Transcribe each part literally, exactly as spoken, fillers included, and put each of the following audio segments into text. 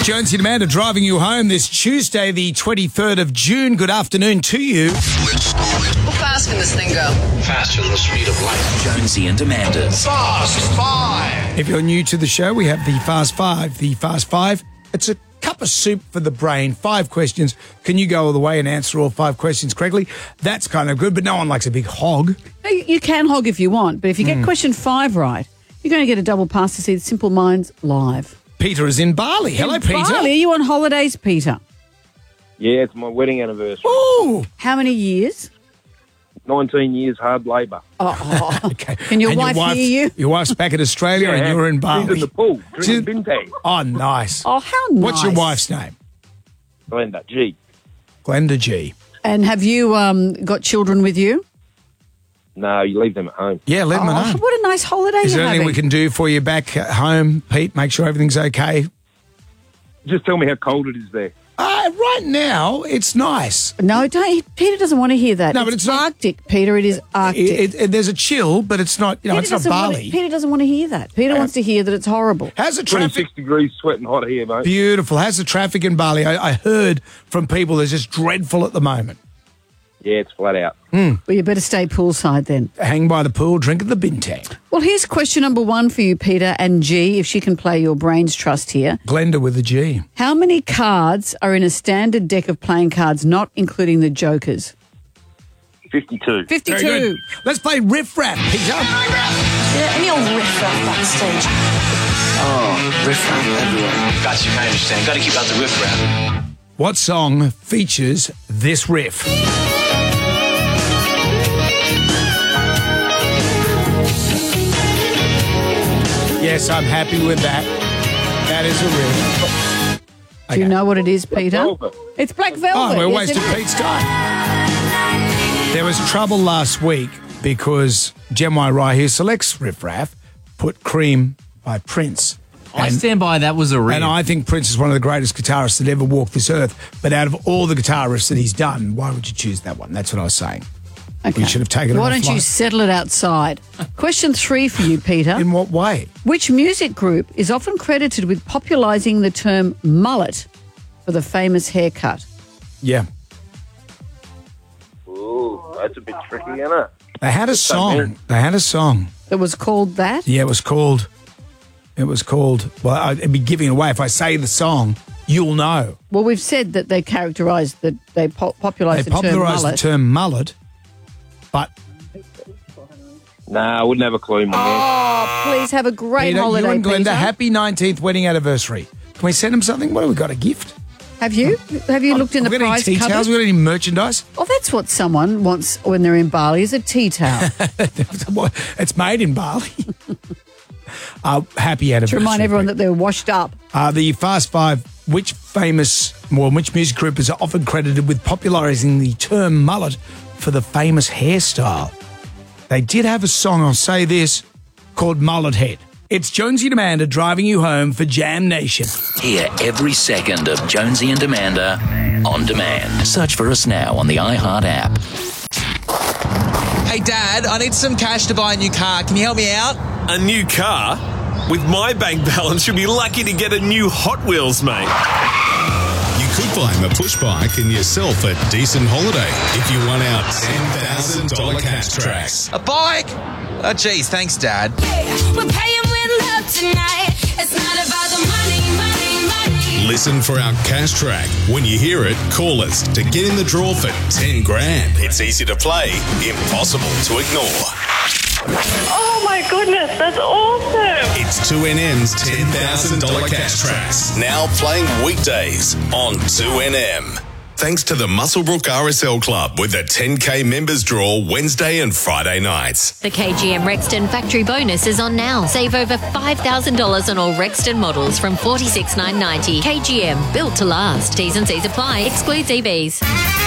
Jonesy and Amanda driving you home this Tuesday, the twenty-third of June. Good afternoon to you. How fast can this thing go? Faster than the speed of light. Jonesy and Amanda's Fast Five. If you're new to the show, we have the Fast Five. The Fast Five, it's a cup of soup for the brain. Five questions. Can you go all the way and answer all five questions correctly? That's kind of good, but no one likes a big hog. You you can hog if you want, but if you get Mm. question five right, you're going to get a double pass to see the Simple Minds live. Peter is in Bali. Hello, In Peter. Bali, are you on holidays, Peter? Yeah, it's my wedding anniversary. Ooh. How many years? nineteen years hard labour. Oh, oh. Okay. Can your And wife hear you? Your wife's back in Australia and you're in Bali. She's in the pool, She's- drinking bintang. Oh, nice. Oh, how nice. What's your wife's name? Glenda, G. Glenda G. And have you um, got children with you? No, you leave them at home. Yeah, let them Oh, know. what a nice holiday Is you're there anything having. we can do for you back at home, Pete? Make sure everything's okay. Just tell me how cold it is there. Uh, right now, it's nice. No, don't, Peter doesn't want to hear that. No, but it's not- Arctic, Peter. It is Arctic. It, it, it- there's a chill, but it's not, you know, Peter it's not doesn't want Bali. to- Peter doesn't want to hear that. Peter wants to hear that it's horrible. How's the traffic? twenty-six degrees, sweating hot here, mate. Beautiful. How's the traffic in Bali? I, I heard from people it's just dreadful at the moment. Yeah, it's flat out. Well, you better stay poolside then. Hang by the pool, drink at the bintang. Well, here's question number one for you, Peter and G, if she can play your brains trust here. Glenda with a G. How many cards are in a standard deck of playing cards, not including the jokers? fifty-two. Very fifty-two. good. Let's play Riff Raff, Peter. Yeah, any old riff raff backstage. Oh, riff raff everywhere. Got you, I understand. Got to keep out the riff raff. What song features this riff? Yes, I'm happy with that. That is a riff. Do you know what it is, Peter? Velvet. It's Black Oh, Velvet. we're Yes, wasting it is. Pete's time. There was trouble last week because Gemini Rai, who selects Riff Raff, put Cream by Prince. I And- stand by that was a riff. And I think Prince is one of the greatest guitarists that ever walked this earth. But out of all the guitar riffs that he's done, why would you choose that one? That's what I was saying. Okay. We should have taken it Why don't you offline. settle it outside? Question three for you, Peter. In what way? Which music group is often credited with popularising the term mullet for the famous haircut? Yeah. Ooh, that's a bit tricky, isn't it? They had a song. man. They had a song. That was called that? Yeah, it was called, it was called, well, I'd be giving it away. If I say the song, you'll know. Well, we've said that they characterised, that they po- popularised They the term popularised the mullet. term mullet, but Nah, I wouldn't have a clue, my man. Oh, please have a great Peter, holiday, you and Glenda, Peter. happy nineteenth wedding anniversary. Can we send them something? What have we got, a gift? Have you? Have you looked in Have the we got any prize tea cupboard? towels? We got any merchandise? Oh, that's what someone wants when they're in Bali, is a tea towel. It's made in Bali. uh, happy anniversary. to remind everyone that they're washed up. Uh, the Fast Five, which famous, well, which music group is often credited with popularising the term mullet for the famous hairstyle? They did have a song, I'll say this, called Mullet Head. It's Jonesy and Amanda driving you home for Jam Nation. Hear every second of Jonesy and Amanda on demand. Search for us now on the iHeart app. Hey, Dad, I need some cash to buy a new car. Can you help me out? A new car? With my bank balance, you'll be lucky to get a new Hot Wheels, mate. You could buy him a push bike and yourself a decent holiday if you won out ten thousand dollars cash tracks. A bike? Oh, geez, thanks, Dad. We're paying with love tonight. It's not about the money, money, money. Listen for our cash track. When you hear it, call us to get in the draw for ten grand. It's easy to play, impossible to ignore. Oh my goodness, that's awesome. It's two N M's ten thousand dollars cash tracks. Now playing weekdays on two N M. Thanks to the Muswellbrook R S L Club with a ten K members draw Wednesday and Friday nights. The K G M Rexton factory bonus is on now. Save over five thousand dollars on all Rexton models from forty-six thousand nine hundred ninety dollars. K G M, built to last. T's and C's apply. Excludes E Vs.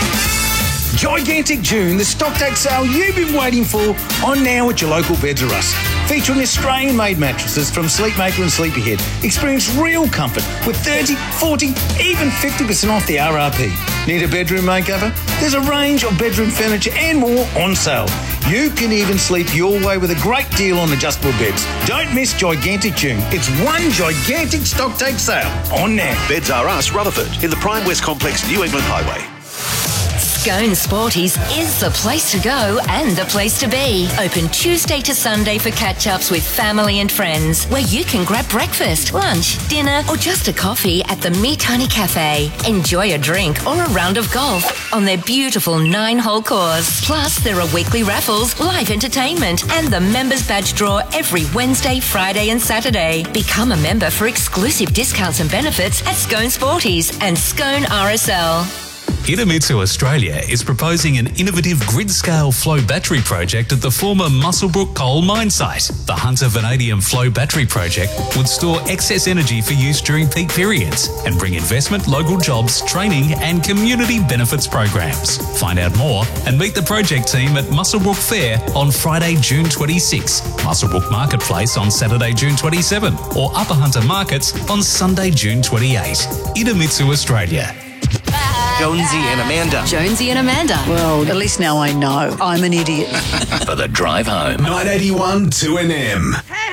Gigantic June, the stock take sale you've been waiting for, on now at your local Beds R Us. Featuring Australian-made mattresses from Sleepmaker and Sleepyhead. Experience real comfort with thirty, forty, even fifty percent off the R R P. Need a bedroom makeover? There's a range of bedroom furniture and more on sale. You can even sleep your way with a great deal on adjustable beds. Don't miss Gigantic June. It's one gigantic stock take sale on now. Beds R Us, Rutherford, in the Prime West Complex, New England Highway. Scone Sporties is the place to go and the place to be. Open Tuesday to Sunday for catch-ups with family and friends, where you can grab breakfast, lunch, dinner, or just a coffee at the Meatani Cafe. Enjoy a drink or a round of golf on their beautiful nine-hole course. Plus, there are weekly raffles, live entertainment, and the members badge draw every Wednesday, Friday, and Saturday. Become a member for exclusive discounts and benefits at Scone Sporties and Scone R S L. Idemitsu Australia is proposing an innovative grid-scale flow battery project at the former Muswellbrook coal mine site. The Hunter Vanadium Flow Battery Project would store excess energy for use during peak periods and bring investment, local jobs, training and community benefits programs. Find out more and meet the project team at Muswellbrook Fair on Friday, June twenty-sixth, Muswellbrook Marketplace on Saturday, June twenty-seventh, or Upper Hunter Markets on Sunday, June twenty-eighth. Idemitsu Australia. Jonesy and Amanda. Jonesy and Amanda. Well, at least now I know. I'm an idiot. For the drive home. nine eighty-one two N M.